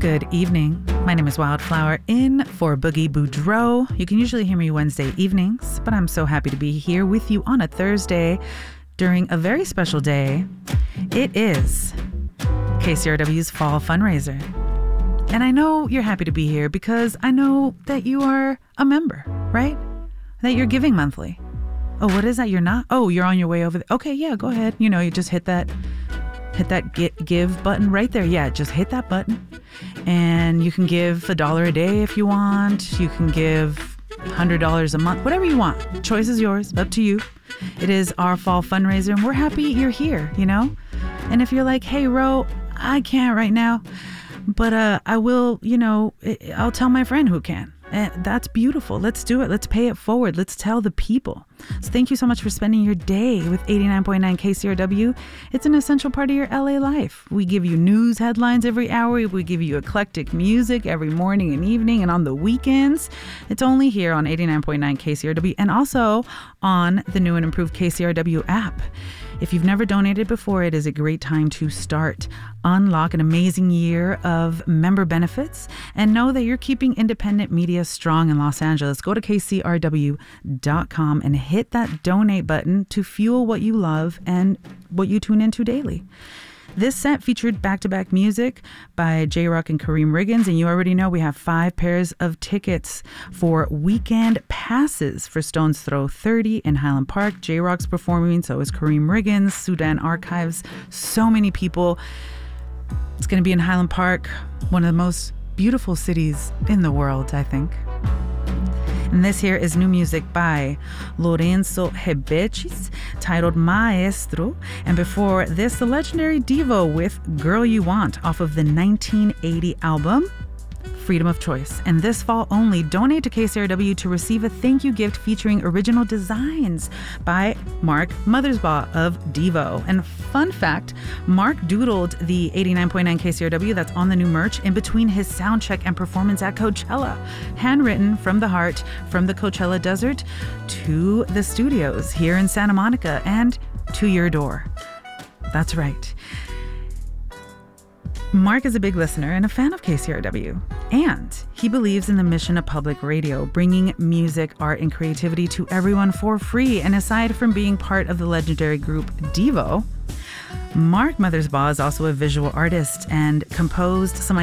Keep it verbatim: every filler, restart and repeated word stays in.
Good evening. My name is Wildflower in for Boogie Boudreaux. You can usually hear me Wednesday evenings, but I'm so happy to be here with you on a Thursday during a very special day. It is K C R W's Fall Fundraiser. And I know you're happy to be here because I know that you are a member, right? That you're giving monthly. Oh, what is that? You're not? Oh, you're on your way over there. Okay, yeah, go ahead. You know, you just hit that hit that get, give button right there. Yeah, just hit that button. And you can give a dollar a day if you want. You can give one hundred dollars a month, whatever you want. Choice is yours, up to you. It is our fall fundraiser, and we're happy you're here, you know? And if you're like, hey, Ro, I can't right now, but uh, I will, you know, I'll tell my friend who can. And that's beautiful. Let's do it. Let's pay it forward. Let's tell the people. So thank you so much for spending your day with eighty-nine point nine K C R W. It's an essential part of your L A life. We give you news headlines every hour. We give you eclectic music every morning and evening and on the weekends. It's only here on eighty-nine point nine K C R W and also on the new and improved K C R W app. If you've never donated before, it is a great time to start. Unlock an amazing year of member benefits and know that you're keeping independent media strong in Los Angeles. Go to K C R W dot com and hit that donate button to fuel what you love and what you tune into daily. This set featured back-to-back music by J-Rock and Kareem Riggins, and you already know we have five pairs of tickets for weekend passes for Stones Throw thirty in Highland Park. J-Rock's performing, so is Kareem Riggins, Sudan Archives, so many people. It's going to be in Highland Park, one of the most beautiful cities in the world, I think. And this here is new music by Lorenzo Hebechis, titled Maestro. And before this, the legendary Devo with Girl You Want off of the nineteen eighty album, Freedom of Choice. And this fall only, donate to K C R W to receive a thank you gift featuring original designs by Mark Mothersbaugh of Devo. And fun fact, Mark doodled the eighty-nine point nine K C R W that's on the new merch in between his sound check and performance at Coachella. Handwritten from the heart, from the Coachella desert to the studios here in Santa Monica and to your door. That's right. Mark is a big listener and a fan of K C R W, and he believes in the mission of public radio, bringing music, art, and creativity to everyone for free. And aside from being part of the legendary group Devo, Mark Mothersbaugh is also a visual artist and composed some